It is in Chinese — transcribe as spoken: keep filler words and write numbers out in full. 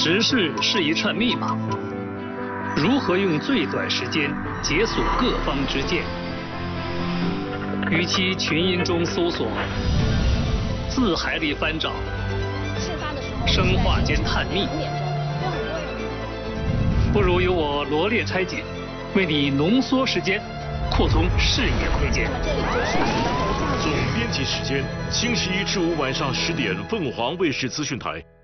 时事是一串密码，如何用最短时间解锁各方之见？与其群音中搜索，字海里翻找，生化间探秘，不如由我罗列拆解，为你浓缩时间，扩充视野窥见。 总编辑时间：星期一至五晚上十点，凤凰卫视资讯台。